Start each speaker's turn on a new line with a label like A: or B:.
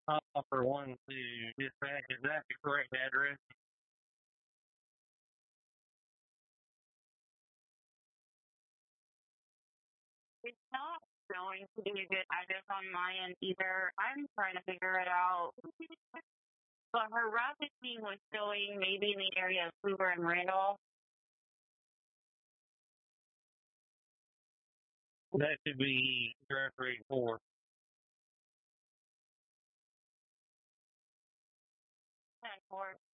A: Offer one to dispatch. Is that the correct address? It's not going to be a good address on my end either. I'm trying to figure it out. But her rapid team was showing maybe in the area of Hoover and Randolph. That should be draft rate 4. 10-4.